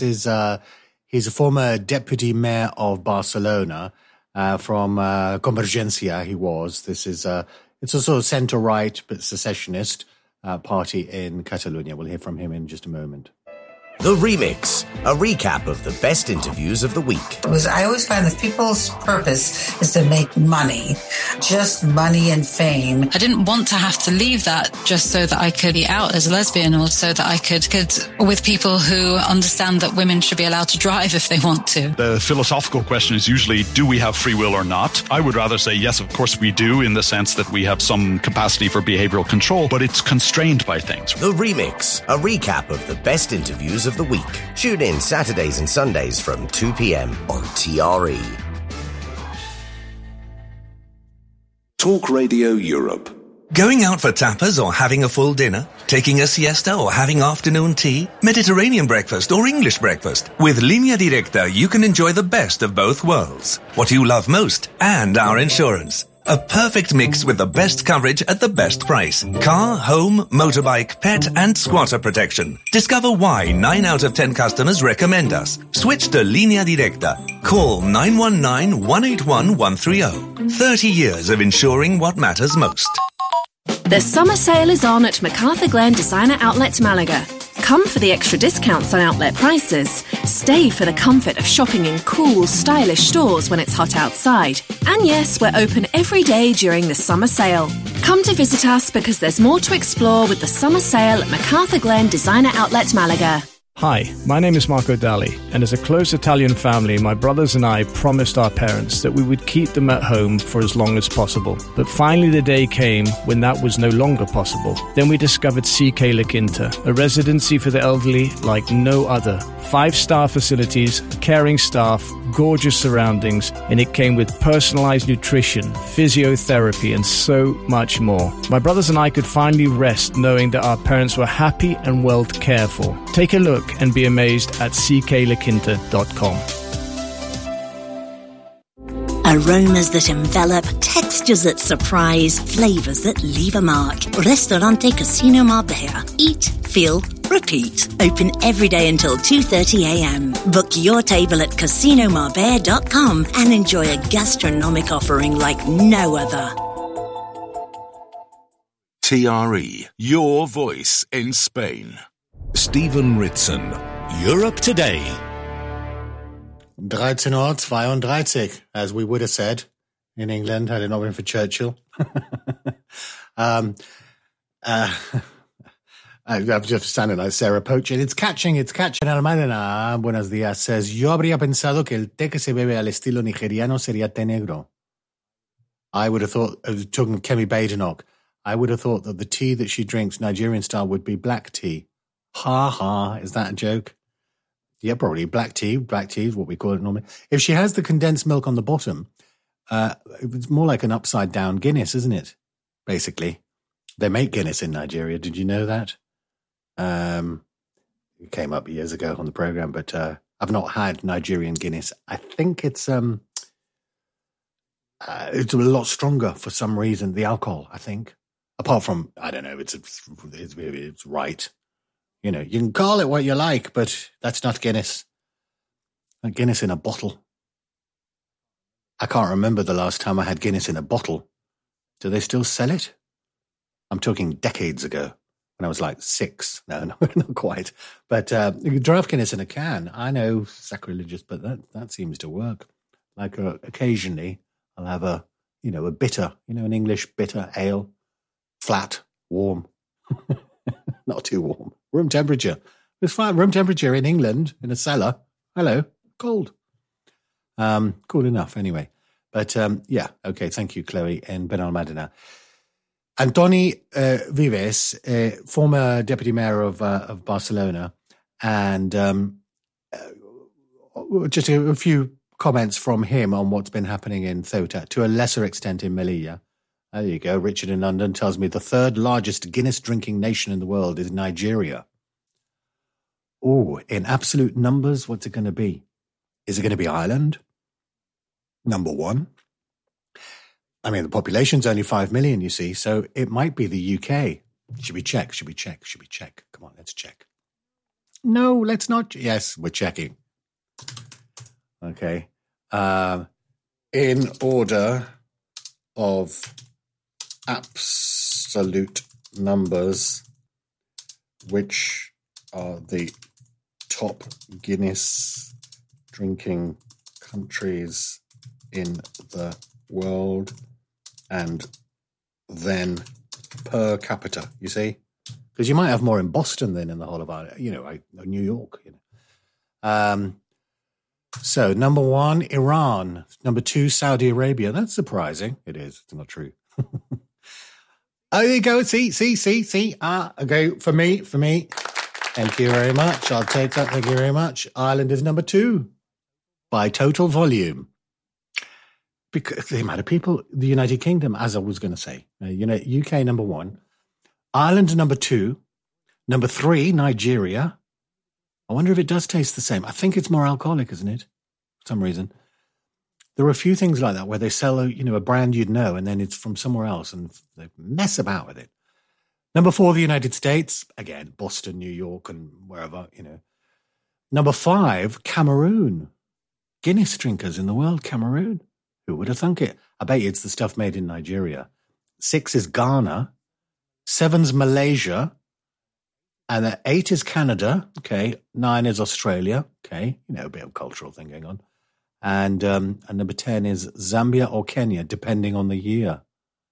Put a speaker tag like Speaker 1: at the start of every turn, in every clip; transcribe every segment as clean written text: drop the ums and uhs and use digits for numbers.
Speaker 1: He's a former deputy mayor of Barcelona from Convergencia. He was. This is it's a sort of centre-right but secessionist party in Catalonia. We'll hear from him in just a moment.
Speaker 2: The Remix, a recap of the best interviews of the week.
Speaker 3: Because I always find that people's purpose is to make money, just money and fame.
Speaker 4: I didn't want to have to leave that just so that I could be out as a lesbian, or so that I could with people who understand that women should be allowed to drive if they want to.
Speaker 5: The philosophical question is usually, do we have free will or not? I would rather say yes, of course we do, in the sense that we have some capacity for behavioral control, but it's constrained by things.
Speaker 2: The Remix, a recap of the best interviews of the week. Tune in Saturdays and Sundays from 2 p.m. on TRE.
Speaker 6: Talk Radio Europe.
Speaker 7: Going out for tapas or having a full dinner? Taking a siesta or having afternoon tea? Mediterranean breakfast or English breakfast? With Línea Directa, you can enjoy the best of both worlds. What you love most and our insurance. A perfect mix with the best coverage at the best price. Car, home, motorbike, pet and squatter protection. Discover why 9 out of 10 customers recommend us. Switch to Línea Directa. Call 919-181-130. 30 years of insuring what matters most.
Speaker 8: The summer sale is on at MacArthur Glen Designer Outlet Malaga. Come for the extra discounts on outlet prices. Stay for the comfort of shopping in cool, stylish stores when it's hot outside. And yes, we're open every day during the summer sale. Come to visit us because there's more to explore with the summer sale at MacArthur Glen Designer Outlet Malaga.
Speaker 9: Hi, my name is Marco Dali, and as a close Italian family, my brothers and I promised our parents that we would keep them at home for as long as possible. But finally the day came when that was no longer possible. Then we discovered CK La Quinta, a residency for the elderly like no other. 5-star facilities, caring staff, gorgeous surroundings, and it came with personalized nutrition, physiotherapy, and so much more. My brothers and I could finally rest knowing that our parents were happy and well cared for. Take a look and be amazed at cklaquinta.com.
Speaker 10: Aromas that envelop, textures that surprise, flavors that leave a mark. Ristorante Casino Marbella. Eat, feel, repeat. Open every day until 2:30 a.m. Book your table at casinomarbella.com and enjoy a gastronomic offering like no other.
Speaker 6: TRE, your voice in Spain.
Speaker 2: Stephen Ritson, Europe Today.
Speaker 1: 13:32, as we would have said in England had it not been for Churchill. I'm just standing like Sarah Poachin. It's catching. Almadena, buenos días, says, yo habría pensado que el té que se bebe al estilo nigeriano sería té negro. I would have thought, talking of Kemi Badenoch, I would have thought that the tea that she drinks Nigerian style would be black tea. Ha ha, is that a joke? Yeah, probably. Black tea is what we call it normally. If she has the condensed milk on the bottom, it's more like an upside down Guinness, isn't it? Basically. They make Guinness in Nigeria. Did you know that? It came up years ago on the program, but I've not had Nigerian Guinness. I think it's a lot stronger for some reason, the alcohol, I think. Apart from, I don't know, it's right. You know, you can call it what you like, but that's not Guinness. Like Guinness in a bottle. I can't remember the last time I had Guinness in a bottle. Do they still sell it? I'm talking decades ago when I was like 6. No, not quite. But draft Guinness in a can. I know, sacrilegious, but that seems to work. Like occasionally I'll have a bitter, an English bitter ale. Flat, warm. Not too warm. Room temperature. It's fine. Room temperature in England, in a cellar. Hello. Cold. Cool enough, anyway. But, yeah. Okay. Thank you, Chloe and Benalmádena. Antoni Vives, former deputy mayor of Barcelona, and just a few comments from him on what's been happening in Ceuta, to a lesser extent in Melilla. There you go. Richard in London tells me the third largest Guinness drinking nation in the world is Nigeria. Oh, in absolute numbers, what's it going to be? Is it going to be Ireland? Number 1. I mean, the population's only 5 million, you see, so it might be the UK. Should we check? Come on, let's check. No, let's not. Yes, we're checking. Okay. In order of absolute numbers, which are the top Guinness drinking countries in the world, and then per capita, you see? Because you might have more in Boston than in the whole of Ireland, New York. So, number 1, Iran. Number 2, Saudi Arabia. That's surprising. It is. It's not true. Oh, there you go. See. Okay, for me. Thank you very much. I'll take that. Thank you very much. Ireland is number 2 by total volume. Because the amount of people, the United Kingdom, as I was going to say, UK number 1, Ireland number 2, number 3, Nigeria. I wonder if it does taste the same. I think it's more alcoholic, isn't it? For some reason. There are a few things like that where they sell, a brand you'd know, and then it's from somewhere else, and they mess about with it. Number 4, the United States. Again, Boston, New York, and wherever, Number 5, Cameroon. Guinness drinkers in the world, Cameroon. Who would have thunk it? I bet you it's the stuff made in Nigeria. 6 is Ghana. 7's Malaysia. And 8 is Canada. Okay. 9 is Australia. Okay. A bit of cultural thing going on. And number 10 is Zambia or Kenya, depending on the year.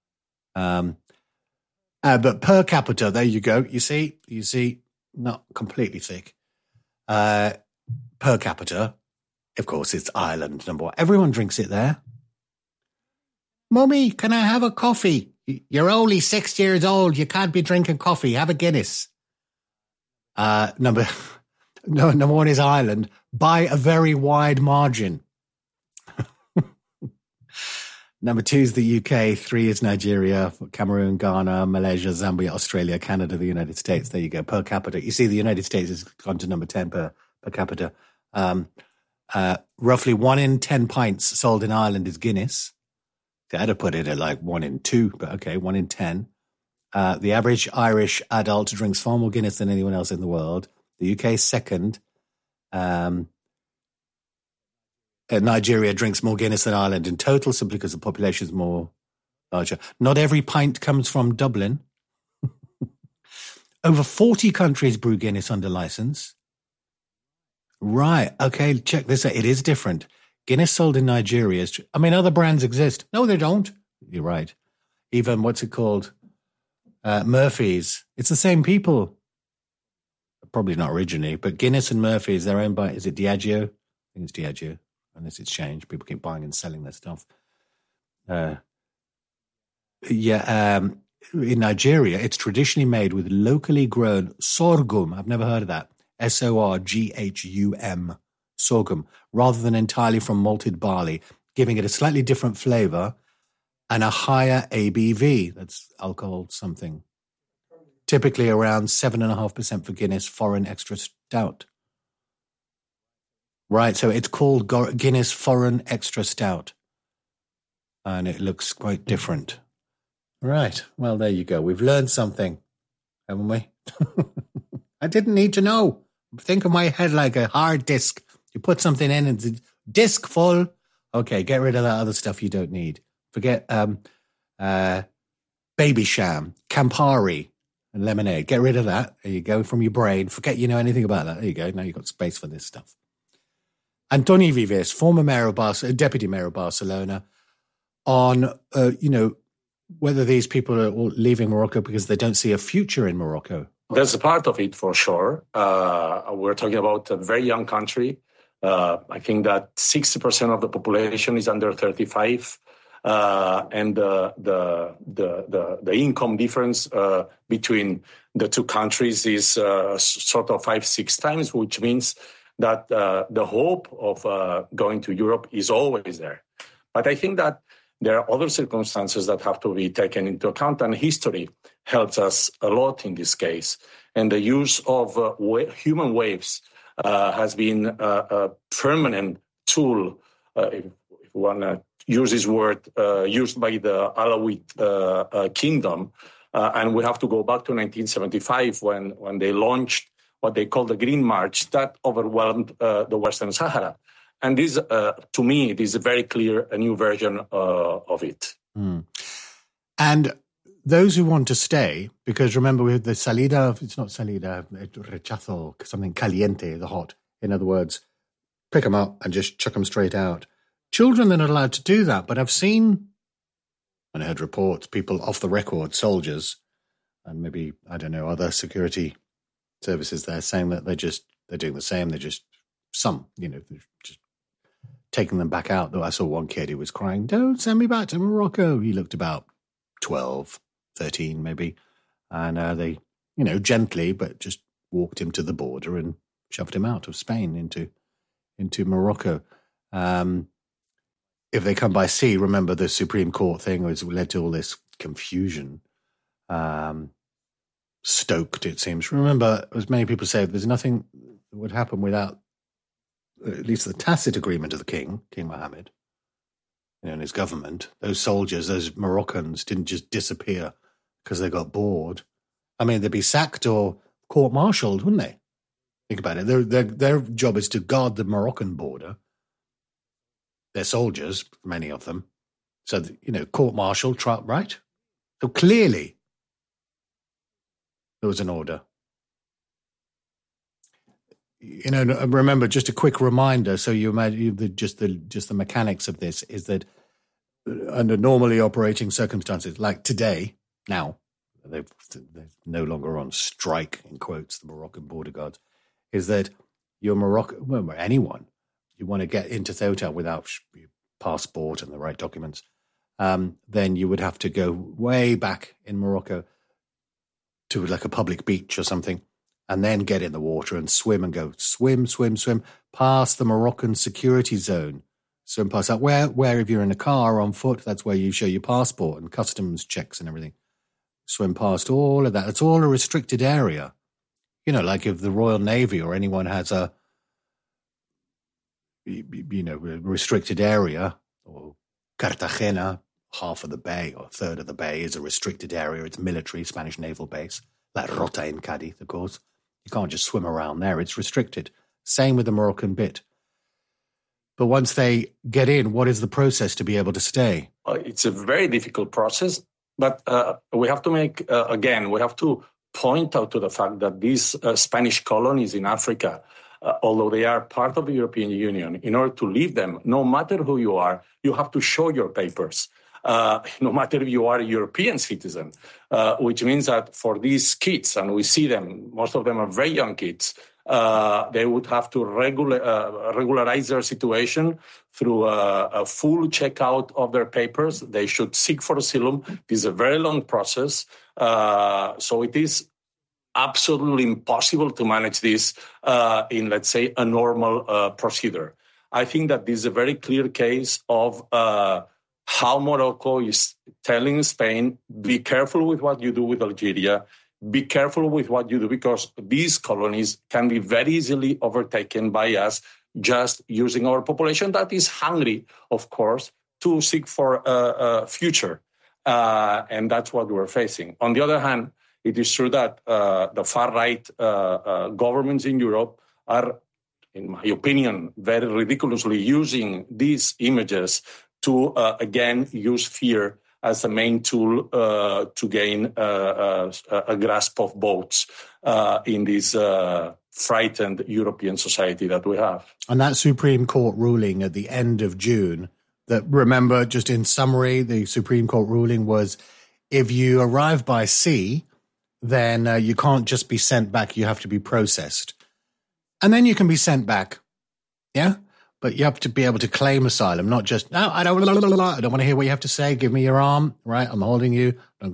Speaker 1: But per capita, there you go. You see, not completely thick. Per capita, of course, it's Ireland, number 1. Everyone drinks it there. Mummy, can I have a coffee? You're only 6 years old. You can't be drinking coffee. Have a Guinness. Number 1 is Ireland by a very wide margin. Number 2 is the UK. 3 is Nigeria, Cameroon, Ghana, Malaysia, Zambia, Australia, Canada, the United States. There you go. Per capita. You see, the United States has gone to number 10 per capita. Roughly 1 in 10 pints sold in Ireland is Guinness. I'd have put it at like 1 in 2, but okay, 1 in 10. The average Irish adult drinks far more Guinness than anyone else in the world. The UK is second. Nigeria drinks more Guinness than Ireland in total, simply because the population is more larger. Not every pint comes from Dublin. Over 40 countries brew Guinness under license. Right. Okay, check this out. It is different. Guinness sold in Nigeria is... other brands exist. No, they don't. You're right. Even, what's it called? Murphy's. It's the same people. Probably not originally, but Guinness and Murphy's, they're owned by... Is it Diageo? I think it's Diageo. Unless it's changed. People keep buying and selling their stuff. In Nigeria, it's traditionally made with locally grown sorghum. I've never heard of that. SORGHUM. Sorghum, rather than entirely from malted barley, giving it a slightly different flavor and a higher ABV. That's alcohol something. Typically around 7.5% for Guinness Foreign Extra Stout. Right, so it's called Guinness Foreign Extra Stout. And it looks quite different. Right, well, there you go. We've learned something, haven't we? I didn't need to know. Think of my head like a hard disk. You put something in and it's disc full. Okay, get rid of that other stuff you don't need. Forget Baby Sham, Campari, and lemonade. Get rid of that. There you go, from your brain. Forget you know anything about that. There you go. Now you've got space for this stuff. Antoni Vives, former mayor of deputy mayor of Barcelona, on whether these people are all leaving Morocco because they don't see a future in Morocco.
Speaker 11: There's a part of it for sure. We're talking about a very young country. I think that 60% of the population is under 35, and the income difference between the two countries is sort of 5-6 times, which means that the hope of going to Europe is always there. But I think that there are other circumstances that have to be taken into account, and history helps us a lot in this case. And the use of human waves has been a permanent tool, if you want to use this word, used by the Alawite kingdom. And we have to go back to 1975 when they launched what they call the Green March that overwhelmed the Western Sahara. And this, to me, it is a very clear, a new version of it.
Speaker 1: Mm. And those who want to stay, because remember, we have the salida, it's not salida, rechazo, something caliente, the hot. In other words, pick them up and just chuck them straight out. Children are not allowed to do that, but I've seen, and I heard reports, people off the record, soldiers, and maybe, I don't know, other security services there saying that they're doing the same. They're just they're just taking them back out. Though I saw one kid who was crying, "Don't send me back to Morocco." He looked about 12, 13 maybe. And they, gently, but just walked him to the border and shoved him out of Spain into Morocco. If they come by sea, remember the Supreme Court thing was led to all this confusion. Stoked, it seems. Remember, as many people say, there's nothing that would happen without at least the tacit agreement of the King Mohammed, and his government. Those soldiers, those Moroccans, didn't just disappear because they got bored. I mean, they'd be sacked or court-martialed, wouldn't they? Think about it. Their job is to guard the Moroccan border. They're soldiers, many of them. So, court-martialed, right? So clearly, there was an order. Remember, just a quick reminder, so you imagine just the mechanics of this is that under normally operating circumstances, like today, now, they're no longer on strike, in quotes, the Moroccan border guards, is that anyone, you want to get into Ceuta without your passport and the right documents, then you would have to go way back in Morocco to like a public beach or something, and then get in the water and swim and go swim past the Moroccan security zone. Swim past that. Where if you're in a car or on foot, that's where you show your passport and customs checks and everything. Swim past all of that. It's all a restricted area. Like if the Royal Navy or anyone has a restricted area, or Cartagena, half of the bay or a third of the bay is a restricted area. It's military, Spanish naval base, like Rota in Cadiz, of course. You can't just swim around there. It's restricted. Same with the Moroccan bit. But once they get in, what is the process to be able to stay?
Speaker 11: It's a very difficult process, but we have to we have to point out to the fact that these Spanish colonies in Africa, although they are part of the European Union, in order to leave them, no matter who you are, you have to show your papers. No matter if you are a European citizen, which means that for these kids, and we see them, most of them are very young kids, they would have to regularize their situation through a full checkout of their papers. They should seek for asylum. This is a very long process. So it is absolutely impossible to manage this in, let's say, a normal procedure. I think that this is a very clear case of how Morocco is telling Spain, be careful with what you do with Algeria, be careful with what you do, because these colonies can be very easily overtaken by us just using our population that is hungry, of course, to seek for a future. And that's what we're facing. On the other hand, it is true that the far-right governments in Europe are, in my opinion, very ridiculously using these images to, again, use fear as the main tool to gain a grasp of votes in this frightened European society that we have.
Speaker 1: And that Supreme Court ruling at the end of June, that, remember, just in summary, the Supreme Court ruling was if you arrive by sea, then you can't just be sent back, you have to be processed. And then you can be sent back, yeah? But you have to be able to claim asylum, not just, no, I don't want to hear what you have to say. Give me your arm, right? I'm holding you. Don't